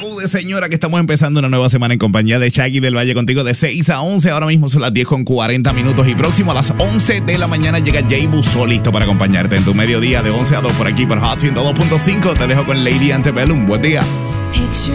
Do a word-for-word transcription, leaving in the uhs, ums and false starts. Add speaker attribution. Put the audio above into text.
Speaker 1: salude, señora, que estamos empezando una nueva semana en compañía de Shaggy del Valle contigo de seis a once. Ahora mismo son las diez con cuarenta minutos y próximo a las once de la mañana llega Jay Busso listo para acompañarte en tu mediodía de once a dos por aquí por Hot ciento dos punto cinco. Te dejo con Lady Antebellum. Buen día.